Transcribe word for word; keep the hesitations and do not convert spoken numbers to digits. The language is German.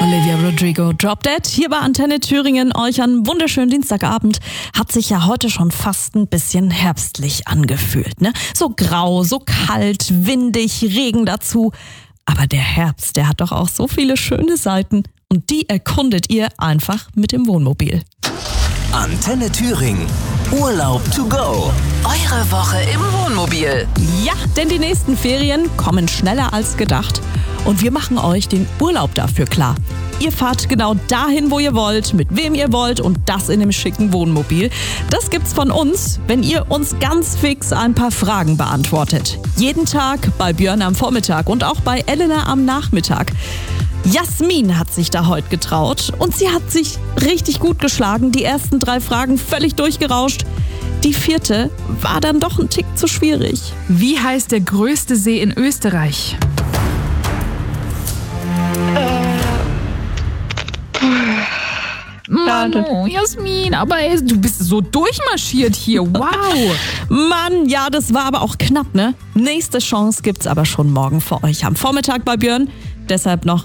Olivia Rodrigo, Drop Dead. Hier bei Antenne Thüringen. Euch einen wunderschönen Dienstagabend. Hat sich ja heute schon fast ein bisschen herbstlich angefühlt, ne? So grau, so kalt, windig, Regen dazu. Aber der Herbst, der hat doch auch so viele schöne Seiten. Und die erkundet ihr einfach mit dem Wohnmobil. Antenne Thüringen. Urlaub to go. Eure Woche im Wohnmobil. Ja, denn die nächsten Ferien kommen schneller als gedacht. Und wir machen euch den Urlaub dafür klar. Ihr fahrt genau dahin, wo ihr wollt, mit wem ihr wollt und das in dem schicken Wohnmobil. Das gibt's von uns, wenn ihr uns ganz fix ein paar Fragen beantwortet. Jeden Tag bei Björn am Vormittag und auch bei Elena am Nachmittag. Jasmin hat sich da heute getraut und sie hat sich richtig gut geschlagen. Die ersten drei Fragen völlig durchgerauscht. Die vierte war dann doch ein Tick zu schwierig. Wie heißt der größte See in Österreich? Mano, Jasmin, aber ey, du bist so durchmarschiert hier. Wow. Mann, ja, das war aber auch knapp, ne? Nächste Chance gibt's aber schon morgen für euch am Vormittag bei Björn. Deshalb noch